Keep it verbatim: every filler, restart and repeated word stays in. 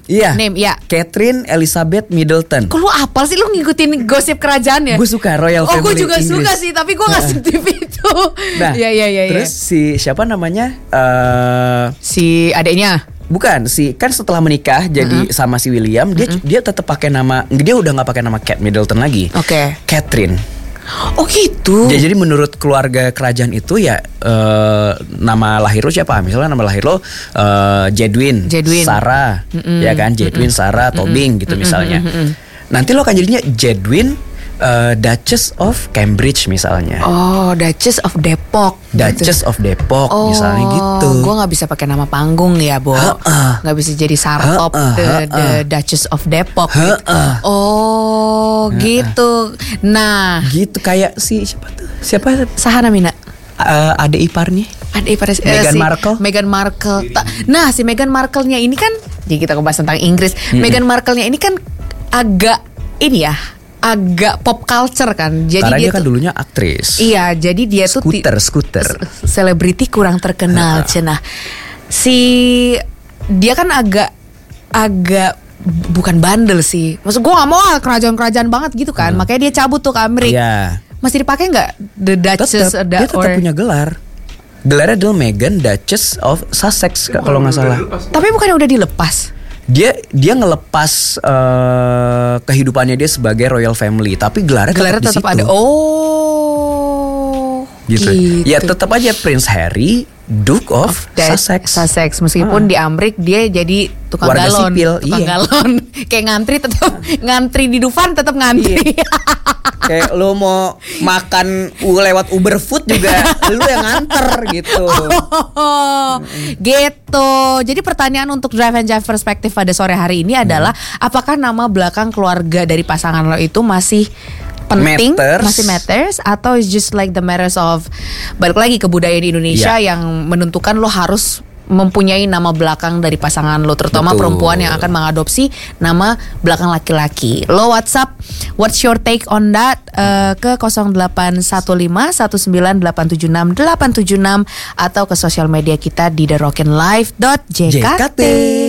Iya. Name, ya. Catherine Elizabeth Middleton. Kok lu apal sih, lu ngikutin gosip kerajaan ya? Gue suka Royal Oh, Family gue juga Inggris. suka sih, tapi gue nggak sentif itu. Nah, ya, ya, ya, terus ya. si siapa namanya? Uh, si adeknya. Bukan, si kan setelah menikah jadi Mm-hmm. sama si William, dia Mm-hmm. dia tetap pakai nama, dia udah nggak pakai nama Kate Middleton lagi. Oke. Okay. Catherine. Oh gitu. Ya, jadi menurut keluarga kerajaan itu ya uh, nama lahir lo siapa? Misalnya nama lahir lo uh, Jedwin, Jedwin, Sarah, mm-mm. ya kan? Jedwin, Mm-mm. Sarah, Tobing gitu Mm-mm. misalnya. Mm-mm. Nanti lo akan jadinya Jedwin uh, Duchess of Cambridge misalnya. Oh, Duchess of Depok. Duchess gitu. of Depok Oh, misalnya gitu. Gue nggak bisa pakai nama panggung ya, Bo. Nggak bisa jadi Sartop Ha-uh, the, ha-uh. the Duchess of Depok. Gitu. Ha-uh. Oh, gitu. Nah, Gitu kayak si siapa tuh? Siapa? Sahana Mina. Uh, adik iparnya. Ada ipar Meghan si Markle. Meghan Markle. Ta- Nah, si Meghan Markle-nya ini kan, jadi kita ngebahas tentang Inggris. Mm-mm. Meghan Markle-nya ini kan agak ini ya, agak pop culture kan. Jadi Karena dia, dia kan tuh, dulunya aktris. iya, jadi dia tuh ti- Skuter, skuter. selebriti kurang terkenal, cenah. Si dia kan agak agak bukan bandel sih. Maksud gue gak mau ah, kerajaan-kerajaan banget gitu kan. Makanya dia cabut tuh ke Amerika. Iya. Masih dipakai nggak The Duchess? Tetap, the- dia tetap or- punya gelar. Gelarnya adalah Meghan Duchess of Sussex kalau nggak salah. Tapi bukannya udah dilepas? Dia dia ngelepas uh, kehidupannya dia sebagai royal family, tapi gelarnya, Gelarnya tetap, tetap di situ. ada. Oh, Gitu. Ya tetap aja Prince Harry, Duke of, Da- Sussex. Sussex. Meskipun Ah. di Amrik dia jadi tukang Warga galon, sipil, tukang iya. galon. Kayak ngantri tetap ngantri di Dufan tetap ngantri. Kayak lo mau makan u- lewat Uber Food juga lu yang nganter gitu. Oh, gitu. Jadi pertanyaan untuk Drive and Jive perspektif pada sore hari ini adalah apakah nama belakang keluarga dari pasangan lo itu masih penting, Matters. masih matters, atau it's just like the matters of balik lagi ke budaya di Indonesia Ya. yang menentukan lo harus mempunyai nama belakang dari pasangan lo, terutama Betul. perempuan yang akan mengadopsi nama belakang laki-laki. Lo WhatsApp, what's your take on that? Uh, ke nol delapan satu lima satu sembilan delapan tujuh enam delapan tujuh enam atau ke sosial media kita di the rockin live dot j k t.